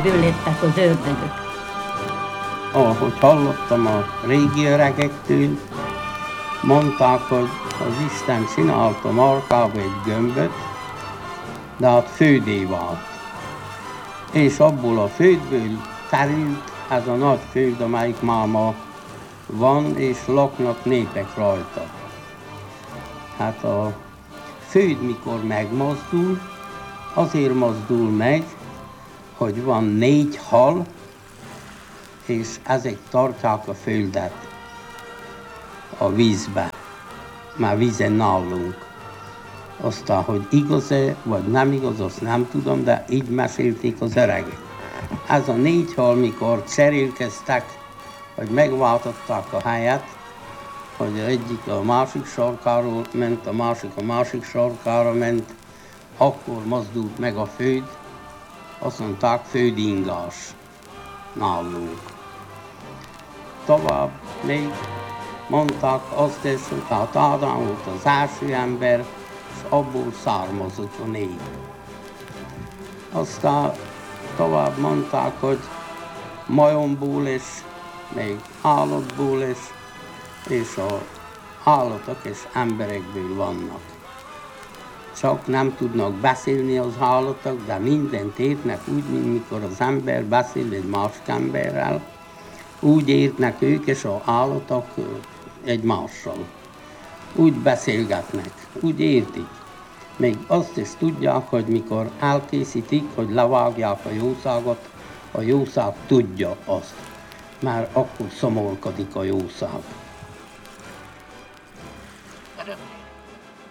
földből lettek az ördögök. Ahogy hallottam a régi öregektől, mondták, hogy az Isten csinálta markába egy gömböt, de hát földé vált. És abból a földből terült ez a nagy föld, amelyik máma van, és laknak népek rajta. Hát a föld, mikor megmozdul, azért mozdul meg, hogy van 4 hal, és ezek tartják a földet a vízbe, már vízen nálunk. Aztán, hogy igaz-e, vagy nem igaz, azt nem tudom, de így mesélték az öregek. Ez a 4 hal, mikor cserélkeztek, hogy megváltották a helyet, hogy egyik a másik sarkáról ment, a másik sarkára ment, akkor mozdult meg a föld, azt mondták földingás nálunk. Tovább még mondták azt is, hogy hát Ádám volt az első ember, és abból származott a nép. Aztán tovább mondták, hogy majomból is, még állatból is, és az állatok és emberekből vannak. Csak nem tudnak beszélni az állatok, de mindent értnek úgy, mint mikor az ember beszél egy másik emberrel, úgy értnek ők és az állatok egymással. Úgy beszélgetnek, úgy értik. Még azt is tudják, hogy mikor elkészítik, hogy levágják a jószág tudja azt, mert akkor szomorkodik a jószág.